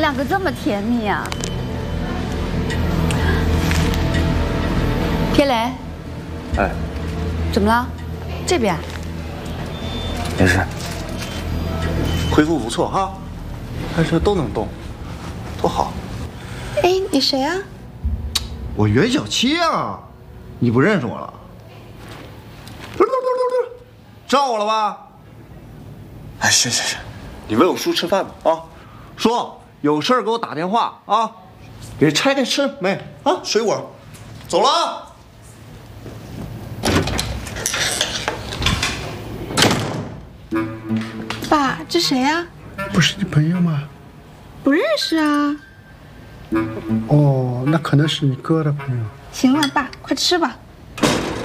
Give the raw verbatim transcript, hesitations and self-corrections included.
两个这么甜蜜啊！天雷， 哎， 怎么了？这边？ 没事，恢复不错哈，开车都能动，多好。 哎，你谁啊？ 我袁小七啊，你不认识我了？知道我了吧？哎，行行行，你喂我叔吃饭吧啊！叔，有事儿给我打电话啊！给拆开吃没啊？水果，走了啊！ 爸，这谁呀？ 不是你朋友吗？ 不认识啊。 哦，那可能是你哥的朋友。 行了，爸，快吃吧。